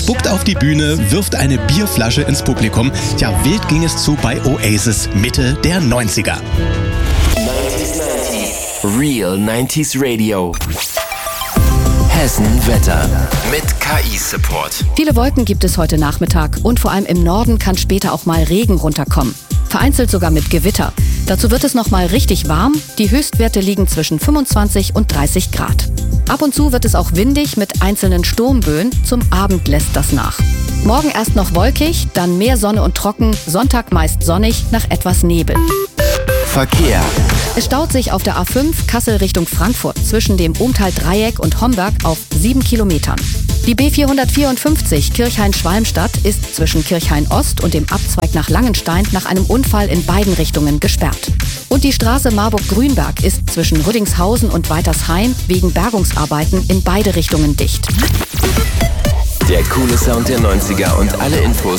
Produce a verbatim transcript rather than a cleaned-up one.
spuckt auf die Bühne, wirft eine Bierflasche ins Publikum. Ja, wild ging es zu bei Oasis Mitte der neunziger. Real neunziger Radio. Hessen Wetter mit K I-Support. Viele Wolken gibt es heute Nachmittag und vor allem im Norden kann später auch mal Regen runterkommen. Vereinzelt sogar mit Gewitter. Dazu wird es noch mal richtig warm. Die Höchstwerte liegen zwischen fünfundzwanzig und dreißig Grad. Ab und zu wird es auch windig mit einzelnen Sturmböen. Zum Abend lässt das nach. Morgen erst noch wolkig, dann mehr Sonne und trocken. Sonntag meist sonnig, nach etwas Nebel. Verkehr. Es staut sich auf der A fünf Kassel Richtung Frankfurt zwischen dem Umtal-Dreieck und Homberg auf sieben Kilometern. Die B vierhundertvierundfünfzig Kirchhain-Schwalmstadt ist zwischen Kirchhain-Ost und dem Abzweig nach Langenstein nach einem Unfall in beiden Richtungen gesperrt. Und die Straße Marburg-Grünberg ist zwischen Rüdingshausen und Weitersheim wegen Bergungsarbeiten in beide Richtungen dicht. Der coole Sound der neunziger und alle Infos